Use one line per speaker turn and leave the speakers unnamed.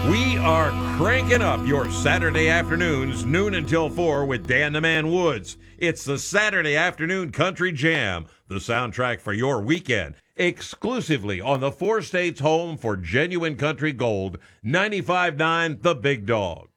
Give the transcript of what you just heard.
We are cranking up your Saturday afternoons, noon until 4 with Dan the Man Woods. It's the Saturday Afternoon Country Jam, the soundtrack for your weekend, exclusively on the four states home for genuine country gold, 95.9 The Big Dog.